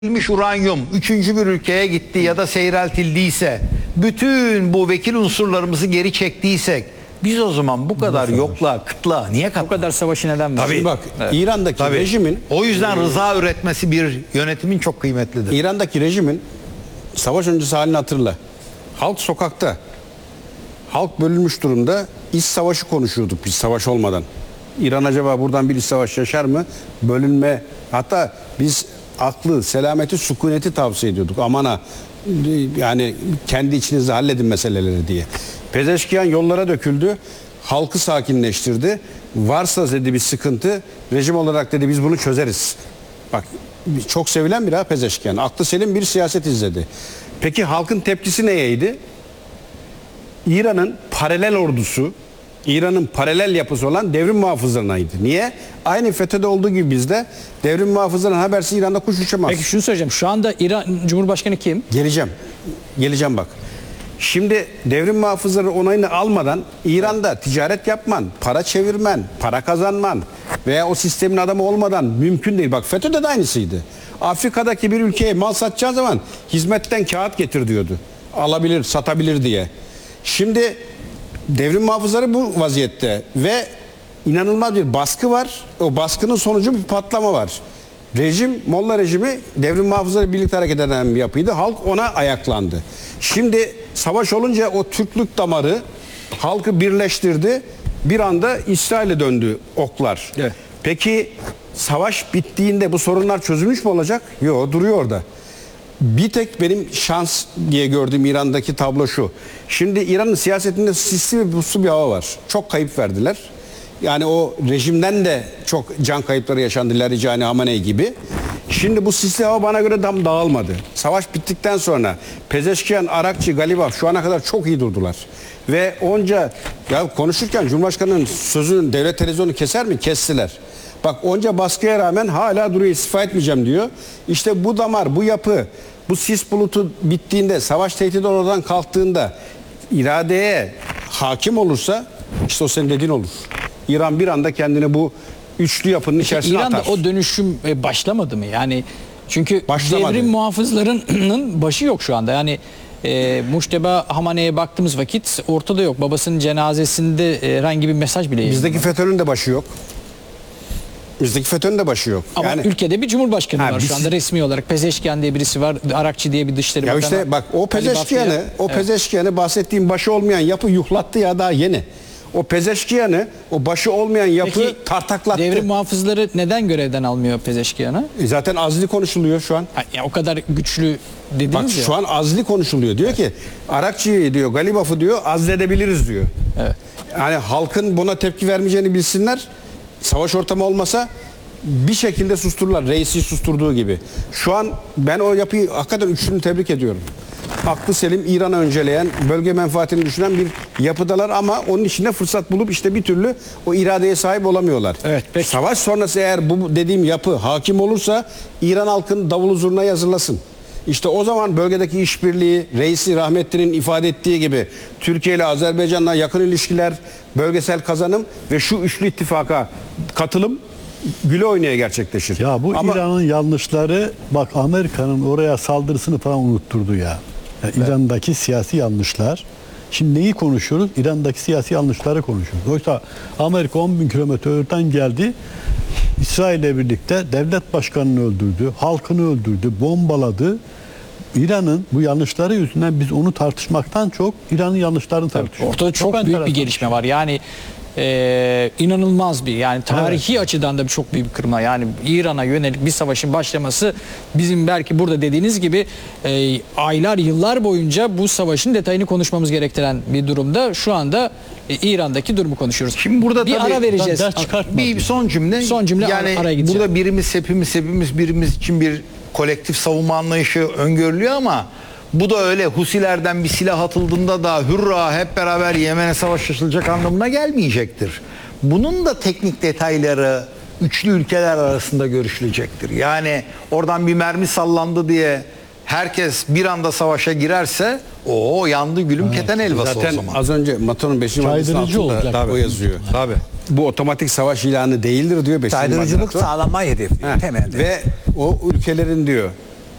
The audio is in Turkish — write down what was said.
uranyum üçüncü bir ülkeye gitti ya da seyreltildiyse, bütün bu vekil unsurlarımızı geri çektiysek, biz o zaman bu kadar yokluğa, kıtlığa niye Bu katlandık? kadar savaşı neden var? Tabii bak, Evet. İran'daki Tabii. rejimin, O yüzden rıza üretmesi bir yönetimin çok kıymetlidir. İran'daki rejimin savaş öncesi halini hatırla. Halk sokakta. Halk bölünmüş durumda. İç savaşı konuşuyorduk biz savaş olmadan. İran acaba buradan bir iç savaş yaşar mı? Bölünme. Hatta biz aklı, selameti, sükuneti tavsiye ediyorduk. Aman ha, yani kendi içinizde halledin meseleleri diye. Pezeşkiyan yollara döküldü. Halkı sakinleştirdi. Varsa dedi bir sıkıntı, rejim olarak dedi biz bunu çözeriz. Bak, çok sevilen bir Pezeşkiyan. Aklı selim bir siyaset izledi. Peki halkın tepkisi neyeydi? İran'ın paralel ordusu, İran'ın paralel yapısı olan devrim muhafızlarınaydı. Niye? Aynı FETÖ'de olduğu gibi bizde devrim muhafızlarının habersiz İran'da kuş uçamaz. Peki şunu söyleyeceğim. Şu anda İran Cumhurbaşkanı kim? Geleceğim bak. Şimdi devrim muhafızları onayını almadan İran'da ticaret yapman, para çevirmen, para kazanman veya o sistemin adamı olmadan mümkün değil. Bak FETÖ'de de aynısıydı. Afrika'daki bir ülkeye mal satacağın zaman hizmetten kağıt getir diyordu. Alabilir, satabilir diye. Şimdi devrim muhafızları bu vaziyette ve inanılmaz bir baskı var. O baskının sonucu bir patlama var. Rejim, Molla rejimi devrim muhafızları birlikte hareket eden bir yapıydı. Halk ona ayaklandı. Şimdi savaş olunca o Türklük damarı halkı birleştirdi. Bir anda İsrail'e döndü oklar. Evet. Peki savaş bittiğinde bu sorunlar çözülmüş mü olacak? Yok, duruyor orada. Bir tek benim şans diye gördüğüm İran'daki tablo şu. Şimdi İran'ın siyasetinde sisli ve puslu bir hava var. Çok kayıp verdiler. Yani o rejimden de çok can kayıpları yaşandı. Larijani, Hamaney gibi. Şimdi bu sisli hava bana göre tam dağılmadı. Savaş bittikten sonra Pezeşkiyan, Arakçı, Galibaf şu ana kadar çok iyi durdular. Ve onca ya konuşurken Cumhurbaşkanı'nın sözünün devlet televizyonu keser mi? Kestiler. Bak onca baskıya rağmen hala duruyor, istifa etmeyeceğim diyor. İşte bu damar, bu yapı, bu sis bulutu bittiğinde, savaş tehdidi oradan kalktığında iradeye hakim olursa işte o senin dediğin olur. İran bir anda kendini bu üçlü yapının içerisine İran'da atar. o dönüşüm başlamadı mı? Yani çünkü Başlamadı. devrim muhafızlarının başı yok şu anda. Yani Muşteba Hamaney'e baktığımız vakit ortada yok. Babasının cenazesinde herhangi bir mesaj bile Bizdeki yayınlanmadı. FETÖ'nün de başı yok. Bizdeki FETÖ'nün de başı yok. Ama Yani ülkede bir cumhurbaşkanı var biz- şu anda resmi olarak. Pezeşkiyan diye birisi var. Arakçı diye bir dışişleri ya bakanı. işte bak o Galibaf Pezeşkiyan'ı, diye. o Evet. Pezeşkiyan'ı bahsettiğim başı olmayan yapı yuhlattı ya daha yeni. O Pezeşkiyan'ı, o başı olmayan yapı Peki, tartaklattı. devrim muhafızları neden görevden almıyor Pezeşkiyan'ı? Zaten azli konuşuluyor şu an. Ya o kadar güçlü dediniz Bak ya. şu an azli konuşuluyor. Diyor ki Arakçı'yı diyor, Galibaf'ı diyor azledebiliriz diyor. Evet. Yani halkın buna tepki vermeyeceğini bilsinler. Savaş ortamı olmasa bir şekilde sustururlar. Reisi susturduğu gibi. Şu an ben o yapıyı hakikaten üçlünü tebrik ediyorum. Aklı selim İran'ı önceleyen, bölge menfaatini düşünen bir yapıdalar ama onun içinde fırsat bulup işte bir türlü o iradeye sahip olamıyorlar. Evet, peki. Savaş sonrası eğer bu dediğim yapı hakim olursa İran halkının davulu zurnayı hazırlasın. İşte o zaman bölgedeki işbirliği, reisi rahmetlinin ifade ettiği gibi Türkiye ile Azerbaycan'la yakın ilişkiler, bölgesel kazanım ve şu üçlü ittifaka katılım güle oynaya gerçekleşir. Ya bu Ama İran'ın yanlışları bak Amerika'nın oraya saldırısını falan unutturdu ya. Yani İran'daki siyasi yanlışlar. Şimdi neyi konuşuyoruz? İran'daki siyasi yanlışları konuşuyoruz. Oysa Amerika 10 bin kilometre öteden geldi. İsrail'le birlikte devlet başkanını öldürdü, halkını öldürdü, bombaladı. İran'ın bu yanlışları yüzünden biz onu tartışmaktan çok İran'ın yanlışlarını tartışıyoruz. Ortada çok büyük bir enteresan. gelişme var. Yani inanılmaz bir, yani tarihi açıdan da çok büyük bir kırılma. Yani İran'a yönelik bir savaşın başlaması bizim belki burada dediğiniz gibi aylar, yıllar boyunca bu savaşın detayını konuşmamız gerektiren bir durumda. Şu anda İran'daki durumu konuşuyoruz. Şimdi burada bir tabii ara vereceğiz. ders çıkartma. Bir son cümle. Son cümle, yani araya gideceğim. burada hepimiz birimiz için bir kolektif savunma anlayışı öngörülüyor ama bu da öyle Husilerden bir silah atıldığında da hurra hep beraber Yemen'e savaş açılacak anlamına gelmeyecektir. Bunun da teknik detayları üçlü ülkeler arasında görüşülecektir. Yani oradan bir mermi sallandı diye herkes bir anda savaşa girerse o yandı gülüm keten helvası zaten o zaman. az önce Mato'nun 5. maddesinin Caydırıcı altında olacak. o yazıyor. Tabii. Bu otomatik savaş ilanı değildir diyor 5. Caydırıcılık sağlamayı hedefliyor Heh. temelde. Ve o ülkelerin diyor